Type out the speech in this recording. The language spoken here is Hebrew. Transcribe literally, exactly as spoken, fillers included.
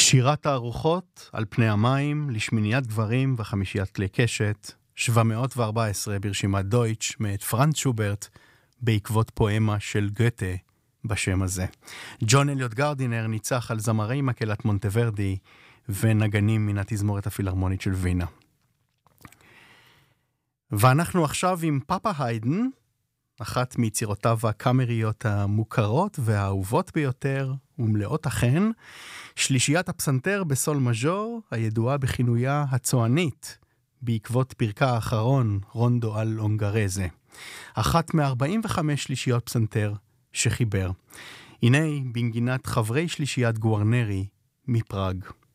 שירת הארוחות על פני המים לשמיניית גברים וחמישיית כלי קשת, שבע מאות וארבע עשרה ברשימת דויטש מאת פרנץ שוברט, בעקבות פואמה של גוטה בשם הזה. ג'ון אליוט גרדינר ניצח על זמרי מקהלת מונטוורדי ונגנים מן התזמורת הפילהרמונית של וינה. ואנחנו עכשיו עם פאפה היידן, אחת מיצירותיו הקאמריות המוכרות והאהובות ביותר ומלאות החן, שלישיית הפסנתר בסול מז'ור, הידועה בכינויה הצוענית, בעקבות פרקה האחרון, רונדו על אונגרזה. אחת מ-ארבעים וחמש שלישיות פסנתר שחיבר. הנה בנגינת חברי שלישיית גוארנרי מפראג.